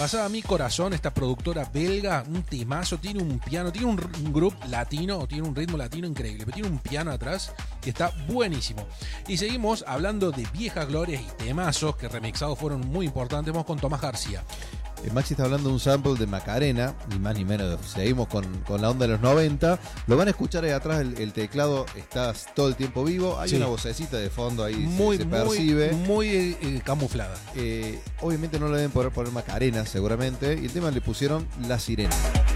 Pasaba Mi Corazón, esta productora belga, un temazo, tiene un piano, tiene un grupo latino, tiene un ritmo latino increíble, pero tiene un piano atrás que está buenísimo. Y seguimos hablando de viejas glorias y temazos que remixados fueron muy importantes. Vamos con Tomás García. Maxi está hablando de un sample de Macarena, ni más ni menos. Seguimos con la onda de los 90. Lo van a escuchar ahí atrás, el teclado está todo el tiempo vivo. Hay una vocecita de fondo ahí, se percibe. Muy camuflada. Obviamente no le deben poder poner Macarena, seguramente. Y el tema le pusieron La Sirena.